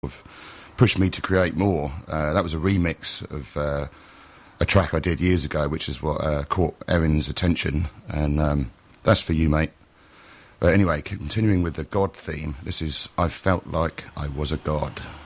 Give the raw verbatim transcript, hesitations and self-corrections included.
of pushed me to create more. Uh, that was a remix of uh, a track I did years ago, which is what uh, caught Erin's attention, and um, that's for you, mate. But anyway, continuing with the God theme, this is I Felt Like I Was a God.